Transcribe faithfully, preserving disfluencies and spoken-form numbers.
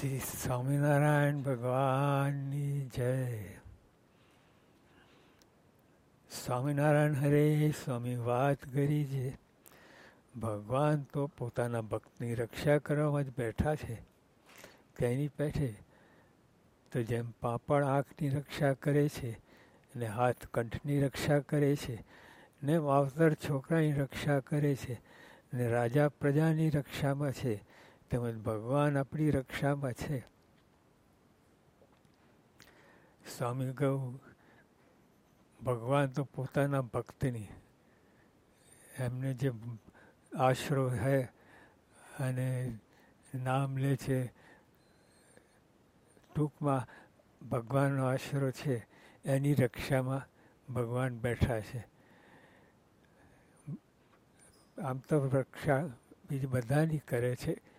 શ્રી સ્વામિનારાયણ ભગવાનની જય. સ્વામિનારાયણ હરે સ્વામી વાત કરી છે. ભગવાન તો પોતાના ભક્તની રક્ષા કરવામાં જ બેઠા છે. તેની પેઠે તો જેમ પાપડ આંખની રક્ષા કરે છે અને હાથ કંઠની રક્ષા કરે છે ને માવતર છોકરાની રક્ષા કરે છે અને રાજા પ્રજાની રક્ષામાં છે, તેમજ ભગવાન આપણી રક્ષામાં છે. સ્વામી કહ્યું ભગવાન તો પોતાના ભક્તની એમને જે આશરો છે અને નામ લે છે, ટૂંકમાં ભગવાનનો આશરો છે, એની રક્ષામાં ભગવાન બેઠા છે. આમ તો રક્ષા બીજી બધાની કરે છે,